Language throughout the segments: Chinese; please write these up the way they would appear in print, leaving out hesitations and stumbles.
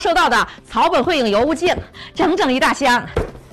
收到的草本汇影油污净，整整一大箱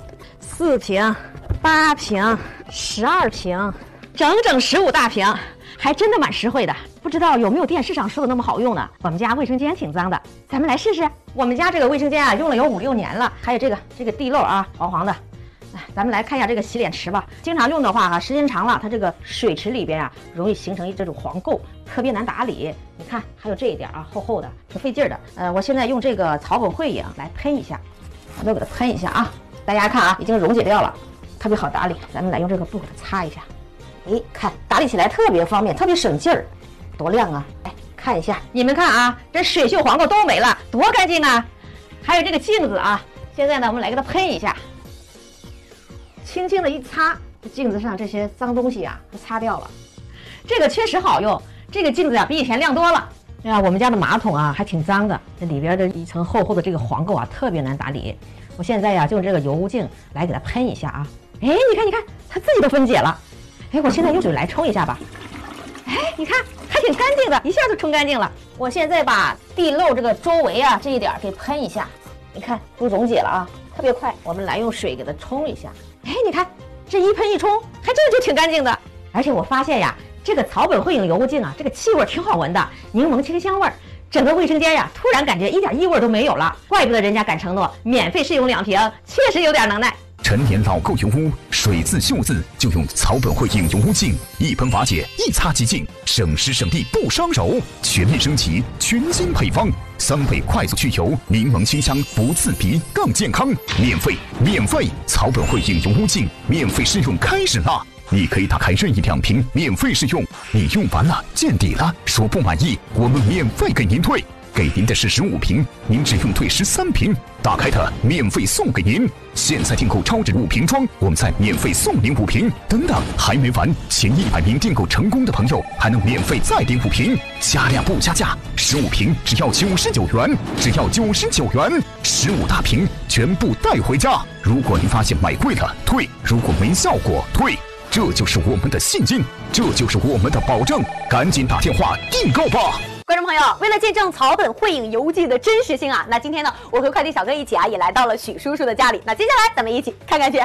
，4瓶、8瓶、12瓶，整整15大瓶，还真的蛮实惠的。不知道有没有电视上说的那么好用呢？我们家卫生间挺脏的，咱们来试试。我们家这个卫生间啊，用了有5、6年了。还有这个地漏啊，黄黄的。咱们来看一下这个洗脸池吧。经常用的话啊，时间长了，它这个水池里边啊，容易形成这种黄垢，特别难打理。你看，还有这一点啊，厚厚的，挺费劲的。我现在用这个草本汇影来喷一下，我都给它喷一下啊。大家看啊，已经溶解掉了，特别好打理。咱们来用这个布给它擦一下。哎，看打理起来特别方便，特别省劲儿，多亮啊！哎，看一下，你们看啊，这水锈黄垢都没了，多干净啊！还有这个镜子啊，现在呢，我们来给它喷一下。轻轻的一擦，这镜子上这些脏东西啊，都擦掉了。这个确实好用，这个镜子啊比以前亮多了。哎呀，我们家的马桶啊还挺脏的，这里边的一层厚厚的这个黄垢啊，特别难打理。我现在呀就用这个油污净来给它喷一下啊。哎，你看，它自己都分解了。哎，我现在用水来冲一下吧。哎，你看还挺干净的，一下就冲干净了。我现在把地漏这个周围啊这一点给喷一下，你看都溶解了啊，特别快。我们来用水给它冲一下。哎，你看这一喷一冲，还真的就挺干净的。而且我发现呀，这个草本汇影油污净啊，这个气味挺好闻的，柠檬清香味儿，整个卫生间呀，突然感觉一点异味都没有了。怪不得人家敢承诺免费试用2瓶，确实有点能耐。 陈年老垢油污，水渍锈渍就用草本汇影油污净，一喷瓦解，一擦即净，省时省力不伤手。全面升级，全新配方，3倍快速去油，柠檬清香不刺鼻，更健康。免费！草本汇影油污净免费试用开始啦！你可以打开任意2瓶免费试用，你用完了见底了，说不满意，我们免费给您退。给您的是15瓶，您只用退13瓶，打开它免费送给您。现在订购超值5瓶装，我们再免费送您5瓶。等等，还没完，前100名订购成功的朋友还能免费再订5瓶，加量不加价，15瓶只要99元，只要99元，15大瓶全部带回家。如果您发现买贵了退，如果没效果退，这就是我们的信心，这就是我们的保证，赶紧打电话订购吧。 观众朋友，为了见证草本汇影油剂的真实性啊，那今天呢，我和快递小哥一起啊，也来到了许叔叔的家里。那接下来咱们一起看看去。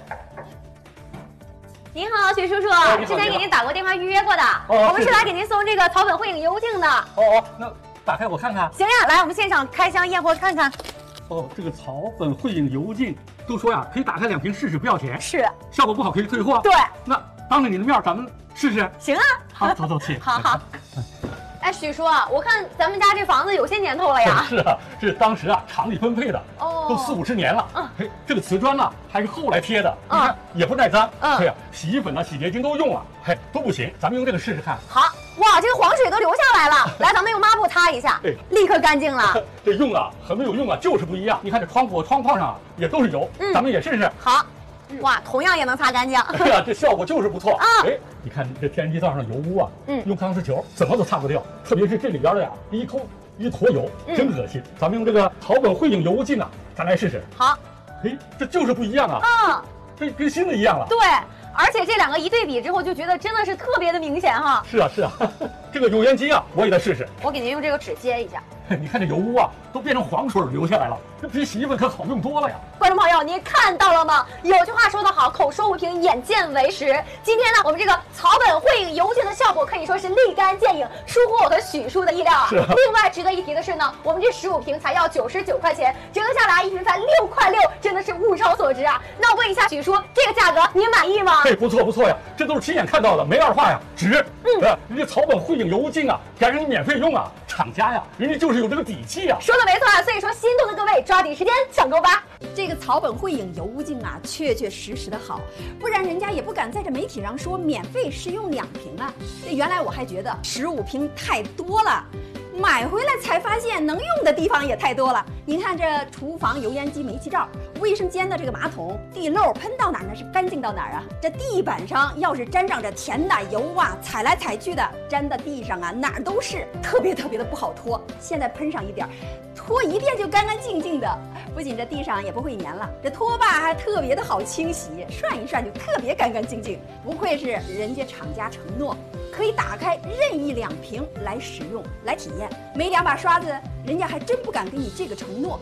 您好，许叔叔，之前给您打过电话预约过的，我们是来给您送这个草本汇影油净的。 那打开我看看。 行呀，来，我们现场开箱验货看看。 这个草本汇影油净，都说呀可以打开2瓶试试，不要钱。 是。 效果不好可以退货。 对。 那当着你的面，咱们试试。 行啊。 好，走去。 好。哎，许叔，我看咱们家这房子有些年头了呀。 是啊，这当时啊厂里分配的，都40、50年了。这个瓷砖呢还是后来贴的，你看也不耐脏。对呀，洗衣粉啊、洗洁精都用了，都不行。咱们用这个试试看。 好，哇，这个黄水都流下来了。来，咱们用抹布擦一下，立刻干净了。 这用啊和没有用啊就是不一样。你看这窗框上啊也都是油，咱们也试试。 好。哇，同样也能擦干净。 哎呀，这效果就是不错啊！哎，你看这天然气灶上油污啊，用钢丝球怎么都擦不掉，特别是这里边的呀，一坨油，真恶心。咱们用这个草本汇影油污净啊，咱来试试。 好， 哎，这就是不一样啊！这跟新的一样了。 对，而且这2个一对比之后，就觉得真的是特别的明显哈。 是啊，这个油烟机啊，我也得试试。 我给您用这个纸接一下。 你看这油污啊，都变成黄水流下来了，这比洗衣粉可好用多了呀！ 观众朋友，您看到了吗？有句话说得好，口说无凭，眼见为实。今天呢，我们这个草本汇影油净的效果可以说是立竿见影，出乎我和许叔的意料啊。另外值得一提的是呢，我们这15瓶才要99块钱，折合下来1瓶才6块6，真的是物超所值啊！那我问一下许叔，这个价格您满意吗？ 不错呀，这都是亲眼看到的，没二话呀，值。人家草本汇影油净啊，敢让你免费用啊，厂家呀，人家就是有这个底气啊。 说的没错啊，所以说心动的各位抓紧时间抢购吧。 这个草本汇影油污净啊，确实的好，不然人家也不敢在这媒体上说免费试用2瓶啊。这原来我还觉得15瓶太多了，买回来才发现能用的地方也太多了。您看这厨房油烟机煤气灶，卫生间的这个马桶地漏喷到哪儿那是干净到哪儿啊。这地板上要是沾上这甜的油啊，踩来踩去的，粘到地上啊哪儿都是，特别的不好拖。现在喷上一点，拖一遍就干干净净的，不仅这地上也不会粘了，这拖把还特别的好清洗，涮一涮就特别干干净净。不愧是人家厂家承诺，可以打开任意2瓶来使用来体验，没2把刷子，人家还真不敢给你这个承诺。